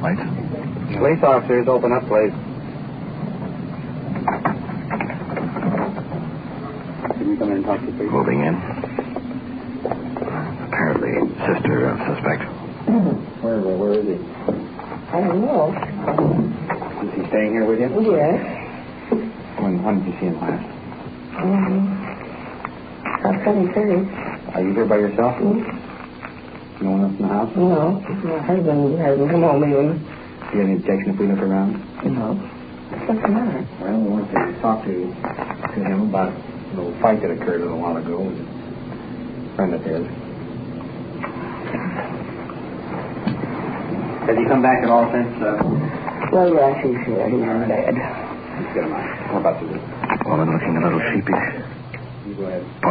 Lights? Police officers, open up, please. Can you come in and talk to the police? Moving in. Apparently, sister of suspect. Where is he? I don't know. Is he staying here with you? Yes. When did you see him last? About 7:30. Are you here by yourself? No one else in the house? No. My husband hasn't come home even. Do you have any objection if we look around? No. What's the matter? Well, we want to talk to him about a little fight that occurred a little while ago with a friend of his. Has he come back at all since? Well, yes, he's here. He's in bed. Let's get him out. How about you? Woman looking a little sheepish. You go ahead.